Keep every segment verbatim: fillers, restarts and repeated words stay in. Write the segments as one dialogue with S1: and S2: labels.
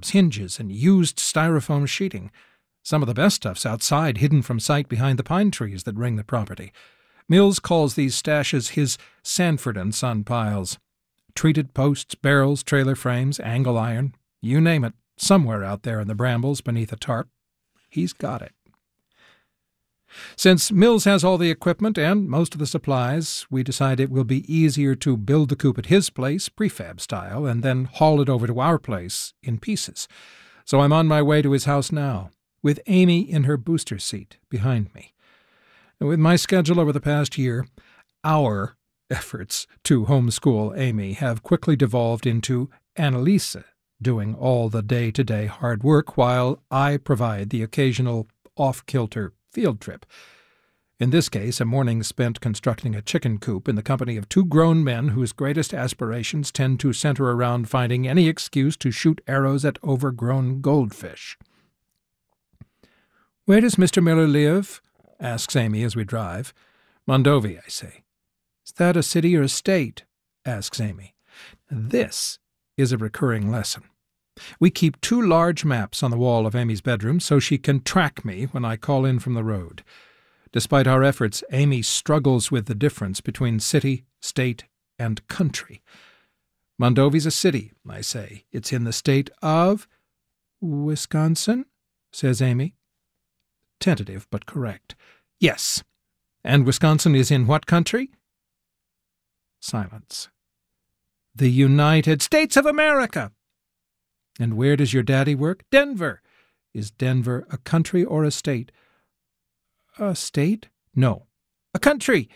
S1: knobs, hinges, and used styrofoam sheeting. Some of the best stuff's outside, hidden from sight behind the pine trees that ring the property. Mills calls these stashes his Sanford and Son piles. Treated posts, barrels, trailer frames, angle iron, you name it, somewhere out there in the brambles beneath a tarp. He's got it. Since Mills has all the equipment and most of the supplies, we decide it will be easier to build the coop at his place, prefab style, and then haul it over to our place in pieces. So I'm on my way to his house now, with Amy in her booster seat behind me. With my schedule over the past year, our efforts to homeschool Amy have quickly devolved into Annalisa doing all the day-to-day hard work while I provide the occasional off-kilter field trip. In this case, a morning spent constructing a chicken coop in the company of two grown men whose greatest aspirations tend to center around finding any excuse to shoot arrows at overgrown goldfish. "Where does Mister Miller live?" asks Amy as we drive. "Mondovi," I say. "Is that a city or a state?" asks Amy. This is a recurring lesson. We keep two large maps on the wall of Amy's bedroom so she can track me when I call in from the road. Despite our efforts, Amy struggles with the difference between city, state, and country. "Mondovi's a city," I say. "It's in the state of—" "Wisconsin?" says Amy. Tentative, but correct. "Yes. And Wisconsin is in what country?" Silence. "The United States of America." "And where does your daddy work?" "Denver." "Is Denver a country or a state?" "A state?" "No. A country."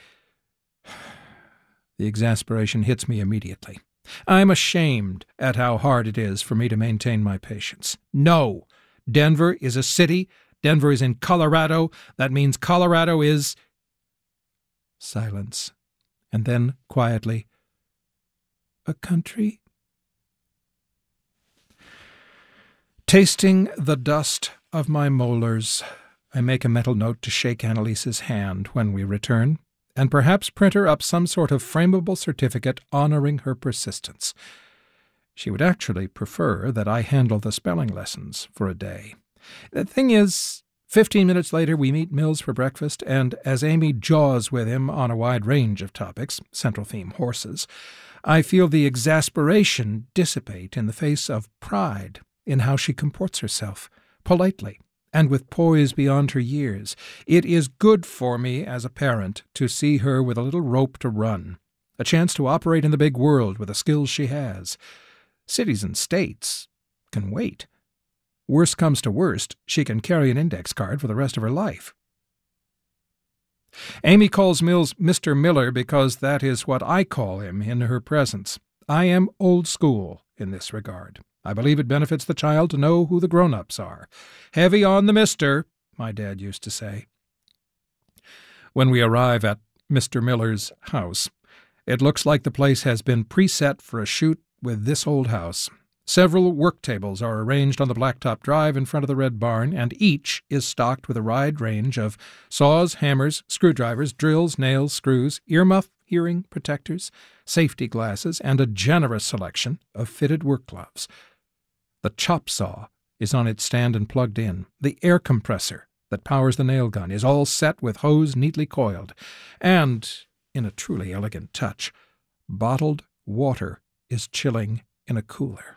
S1: The exasperation hits me immediately. I'm ashamed at how hard it is for me to maintain my patience. No. Denver is a city. Denver is in Colorado. That means Colorado is— Silence. And then, quietly, "A country?" Tasting the dust of my molars, I make a mental note to shake Annalisa's hand when we return, and perhaps print her up some sort of frameable certificate honoring her persistence. She would actually prefer that I handle the spelling lessons for a day. The thing is, fifteen minutes later we meet Mills for breakfast, and as Amy jaws with him on a wide range of topics, central theme horses, I feel the exasperation dissipate in the face of pride in how she comports herself, politely, and with poise beyond her years. It is good for me as a parent to see her with a little rope to run, a chance to operate in the big world with the skills she has. Cities and states can wait. Worst comes to worst, she can carry an index card for the rest of her life. Amy calls Mills Mister Miller because that is what I call him in her presence. I am old school in this regard. I believe it benefits the child to know who the grown-ups are. "Heavy on the mister," my dad used to say. When we arrive at Mister Miller's house, it looks like the place has been preset for a shoot with this old house. Several work tables are arranged on the blacktop drive in front of the red barn, and each is stocked with a wide range of saws, hammers, screwdrivers, drills, nails, screws, earmuff, hearing protectors, safety glasses, and a generous selection of fitted work gloves. The chop saw is on its stand and plugged in. The air compressor that powers the nail gun is all set with hose neatly coiled. And, in a truly elegant touch, bottled water is chilling in a cooler.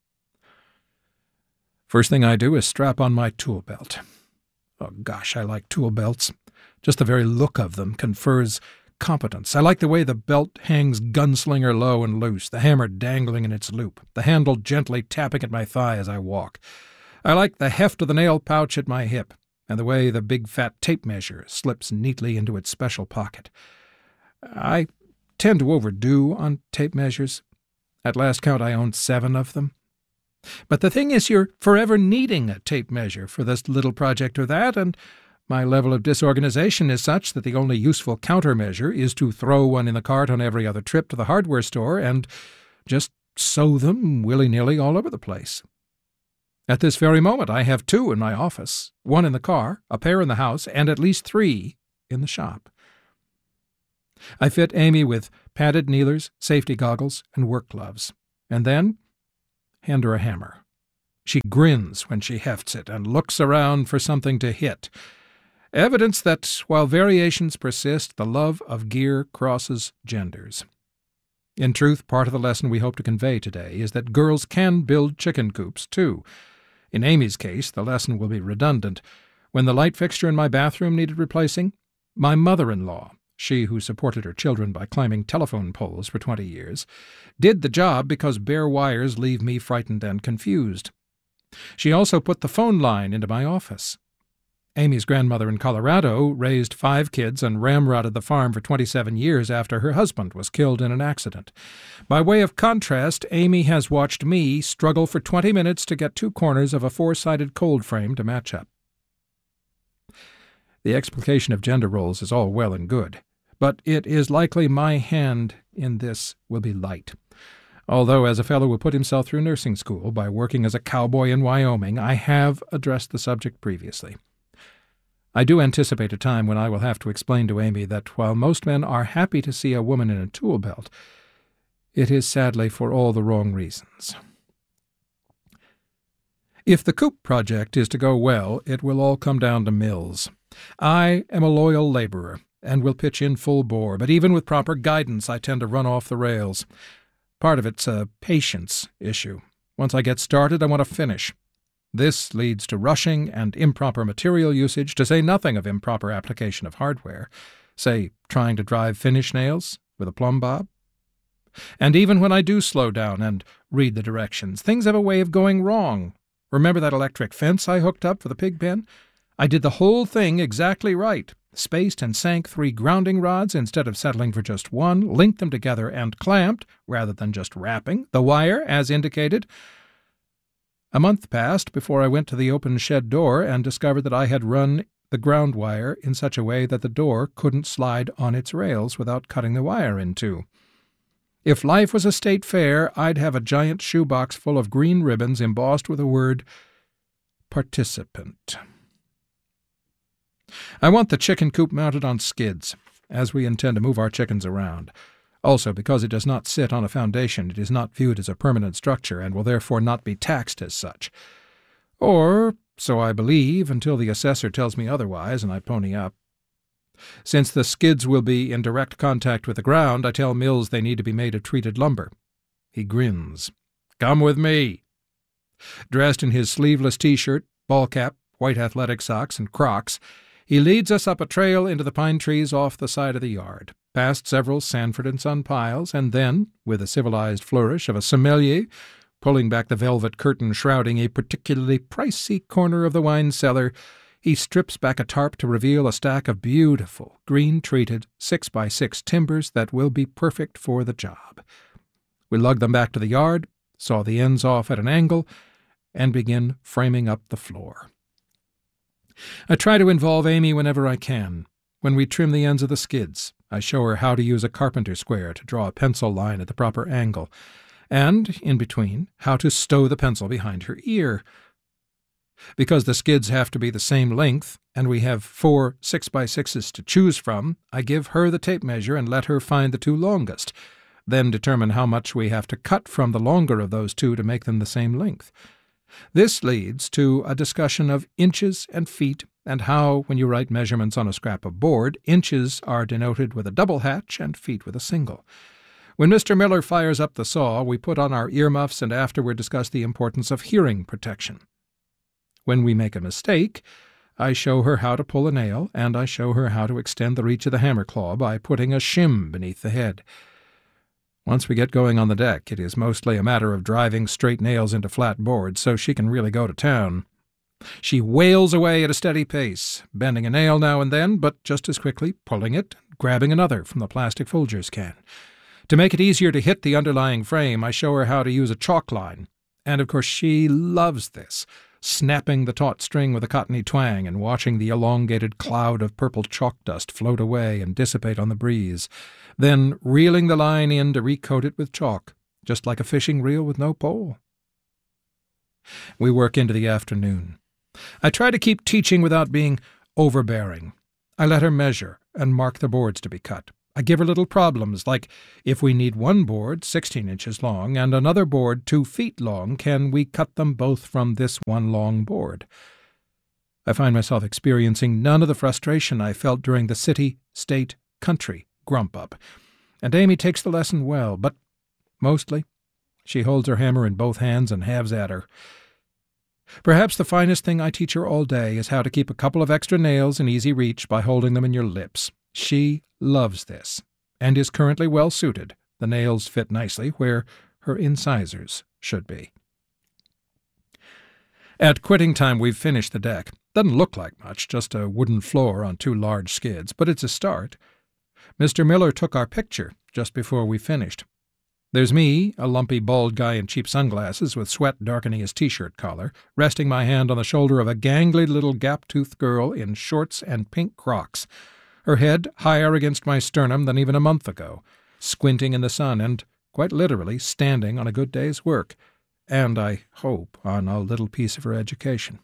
S1: First thing I do is strap on my tool belt. Oh gosh, I like tool belts. Just the very look of them confers competence. I like the way the belt hangs gunslinger low and loose, the hammer dangling in its loop, the handle gently tapping at my thigh as I walk. I like the heft of the nail pouch at my hip, and the way the big fat tape measure slips neatly into its special pocket. I tend to overdo on tape measures. At last count I owned seven of them. But the thing is, you're forever needing a tape measure for this little project or that, and my level of disorganization is such that the only useful countermeasure is to throw one in the cart on every other trip to the hardware store and just sew them willy-nilly all over the place. At this very moment I have two in my office, one in the car, a pair in the house, and at least three in the shop. I fit Amy with padded kneelers, safety goggles, and work gloves, and then hand her a hammer. She grins when she hefts it and looks around for something to hit. Evidence that, while variations persist, the love of gear crosses genders. In truth, part of the lesson we hope to convey today is that girls can build chicken coops, too. In Amy's case, the lesson will be redundant. When the light fixture in my bathroom needed replacing, my mother-in-law, she who supported her children by climbing telephone poles for twenty years, did the job because bare wires leave me frightened and confused. She also put the phone line into my office. Amy's grandmother in Colorado raised five kids and ramrodded the farm for twenty-seven years after her husband was killed in an accident. By way of contrast, Amy has watched me struggle for twenty minutes to get two corners of a four-sided cold frame to match up. The explication of gender roles is all well and good, but it is likely my hand in this will be light. Although, as a fellow who put himself through nursing school by working as a cowboy in Wyoming, I have addressed the subject previously. I do anticipate a time when I will have to explain to Amy that while most men are happy to see a woman in a tool belt, it is sadly for all the wrong reasons. If the coop project is to go well, it will all come down to Mills. I am a loyal laborer and will pitch in full bore, but even with proper guidance I tend to run off the rails. Part of it's a patience issue. Once I get started, I want to finish. This leads to rushing and improper material usage, to say nothing of improper application of hardware, say trying to drive finish nails with a plumb bob. And even when I do slow down and read the directions, things have a way of going wrong. Remember that electric fence I hooked up for the pig pen? I did the whole thing exactly right, spaced and sank three grounding rods instead of settling for just one, linked them together and clamped, rather than just wrapping, the wire as indicated. A month passed before I went to the open shed door and discovered that I had run the ground wire in such a way that the door couldn't slide on its rails without cutting the wire in two. If life was a state fair, I'd have a giant shoebox full of green ribbons embossed with the word participant. I want the chicken coop mounted on skids, as we intend to move our chickens around. Also, because it does not sit on a foundation, it is not viewed as a permanent structure and will therefore not be taxed as such. Or, so I believe, until the assessor tells me otherwise and I pony up. Since the skids will be in direct contact with the ground, I tell Mills they need to be made of treated lumber. He grins. Come with me. Dressed in his sleeveless T-shirt, ball cap, white athletic socks, and Crocs, he leads us up a trail into the pine trees off the side of the yard, past several Sanford and Son piles, and then, with a civilized flourish of a sommelier, pulling back the velvet curtain shrouding a particularly pricey corner of the wine cellar, he strips back a tarp to reveal a stack of beautiful, green-treated, six-by-six timbers that will be perfect for the job. We lug them back to the yard, saw the ends off at an angle, and begin framing up the floor. I try to involve Amy whenever I can. When we trim the ends of the skids, I show her how to use a carpenter square to draw a pencil line at the proper angle, and, in between, how to stow the pencil behind her ear. Because the skids have to be the same length, and we have four six-by-sixes to choose from, I give her the tape measure and let her find the two longest, then determine how much we have to cut from the longer of those two to make them the same length. This leads to a discussion of inches and feet, and how, when you write measurements on a scrap of board, inches are denoted with a double hatch and feet with a single. When Mister Miller fires up the saw, we put on our earmuffs and afterward discuss the importance of hearing protection. When we make a mistake, I show her how to pull a nail, and I show her how to extend the reach of the hammer claw by putting a shim beneath the head. Once we get going on the deck, it is mostly a matter of driving straight nails into flat boards so she can really go to town. She wails away at a steady pace, bending a nail now and then, but just as quickly pulling it, grabbing another from the plastic Folgers can. To make it easier to hit the underlying frame, I show her how to use a chalk line, and of course she loves this, snapping the taut string with a cottony twang and watching the elongated cloud of purple chalk dust float away and dissipate on the breeze, then reeling the line in to recoat it with chalk, just like a fishing reel with no pole. We work into the afternoon. I try to keep teaching without being overbearing. I let her measure and mark the boards to be cut. I give her little problems, like if we need one board sixteen inches long and another board two feet long, can we cut them both from this one long board? I find myself experiencing none of the frustration I felt during the city, state, country grump-up, and Amy takes the lesson well, but mostly she holds her hammer in both hands and halves at her. Perhaps the finest thing I teach her all day is how to keep a couple of extra nails in easy reach by holding them in your lips. She loves this, and is currently well suited. The nails fit nicely where her incisors should be. At quitting time, we've finished the deck. Doesn't look like much, just a wooden floor on two large skids, but it's a start. Mister Miller took our picture just before we finished. There's me, a lumpy, bald guy in cheap sunglasses with sweat darkening his T-shirt collar, resting my hand on the shoulder of a gangly little gap-toothed girl in shorts and pink Crocs, her head higher against my sternum than even a month ago, squinting in the sun and, quite literally, standing on a good day's work, and, I hope, on a little piece of her education.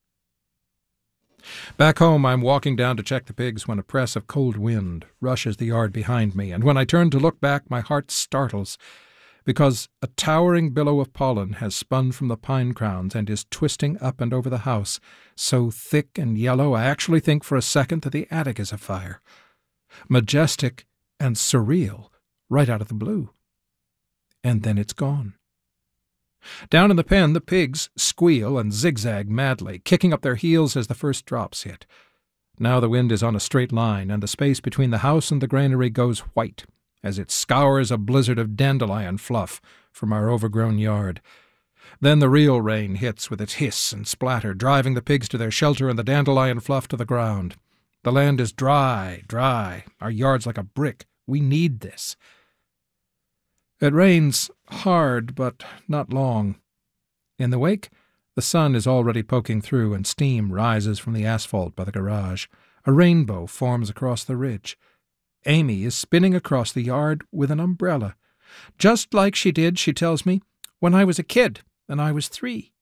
S1: Back home, I'm walking down to check the pigs when a press of cold wind rushes the yard behind me, and when I turn to look back, my heart startles, because a towering billow of pollen has spun from the pine crowns and is twisting up and over the house, so thick and yellow I actually think for a second that the attic is afire. Majestic and surreal, right out of the blue. And then it's gone. Down in the pen, the pigs squeal and zigzag madly, kicking up their heels as the first drops hit. Now the wind is on a straight line, and the space between the house and the granary goes white, as it scours a blizzard of dandelion fluff from our overgrown yard. Then the real rain hits with its hiss and splatter, driving the pigs to their shelter and the dandelion fluff to the ground. The land is dry, dry. Our yard's like a brick. We need this. It rains hard, but not long. In the wake, the sun is already poking through, and steam rises from the asphalt by the garage. A rainbow forms across the ridge. Amy is spinning across the yard with an umbrella, just like she did, she tells me, when I was a kid and I was three.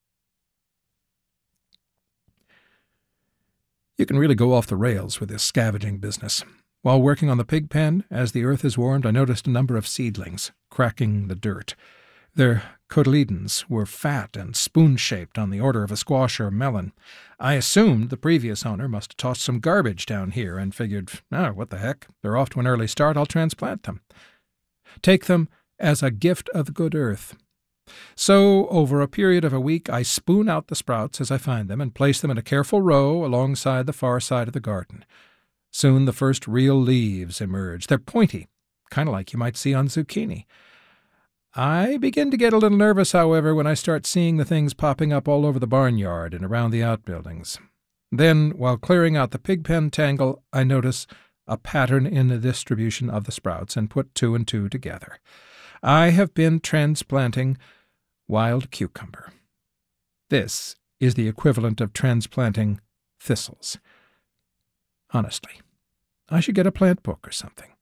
S1: You can really go off the rails with this scavenging business. While working on the pig pen, as the earth is warmed, I noticed a number of seedlings cracking the dirt. Their cotyledons were fat and spoon-shaped on the order of a squash or melon. I assumed the previous owner must have tossed some garbage down here and figured, oh, what the heck, they're off to an early start, I'll transplant them. Take them as a gift of the good earth. So, over a period of a week, I spoon out the sprouts as I find them and place them in a careful row alongside the far side of the garden. Soon the first real leaves emerge. They're pointy, kind of like you might see on zucchini. I begin to get a little nervous, however, when I start seeing the things popping up all over the barnyard and around the outbuildings. Then, while clearing out the pig pen tangle, I notice a pattern in the distribution of the sprouts and put two and two together. I have been transplanting wild cucumber. This is the equivalent of transplanting thistles. Honestly, I should get a plant book or something.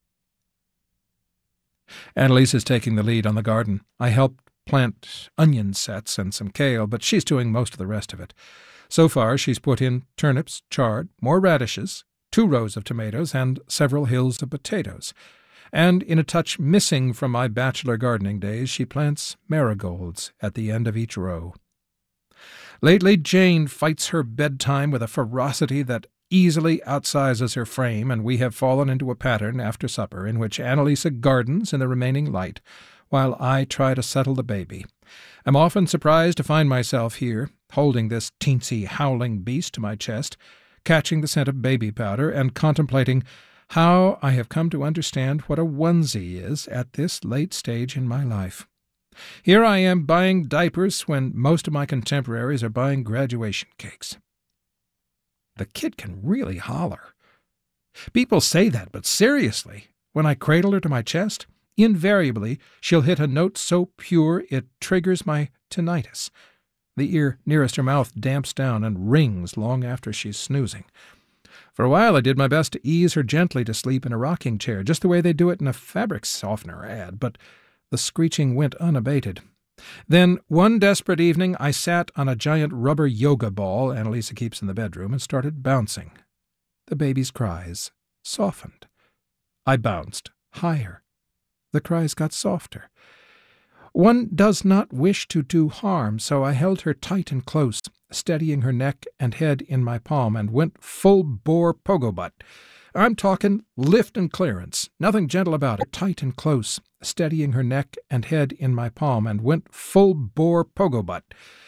S1: Annalise is taking the lead on the garden. I helped plant onion sets and some kale, but she's doing most of the rest of it. So far, she's put in turnips, chard, more radishes, two rows of tomatoes, and several hills of potatoes. And in a touch missing from my bachelor gardening days, she plants marigolds at the end of each row. Lately, Jane fights her bedtime with a ferocity that easily outsizes her frame, and we have fallen into a pattern after supper in which Annalisa gardens in the remaining light, while I try to settle the baby. I'm often surprised to find myself here, holding this teensy, howling beast to my chest, catching the scent of baby powder, and contemplating how I have come to understand what a onesie is at this late stage in my life. Here I am buying diapers when most of my contemporaries are buying graduation cakes. The kid can really holler. People say that, but seriously, when I cradle her to my chest, invariably she'll hit a note so pure it triggers my tinnitus. The ear nearest her mouth damps down and rings long after she's snoozing. For a while I did my best to ease her gently to sleep in a rocking chair, just the way they do it in a fabric softener ad, but the screeching went unabated. Then, one desperate evening, I sat on a giant rubber yoga ball Annalisa keeps in the bedroom and started bouncing. The baby's cries softened. I bounced. Higher. The cries got softer. One does not wish to do harm, so I held her tight and close, steadying her neck and head in my palm, and went full-bore pogo-butt. I'm talking lift and clearance, nothing gentle about it, tight and close, steadying her neck and head in my palm, and went full-bore pogo-butt.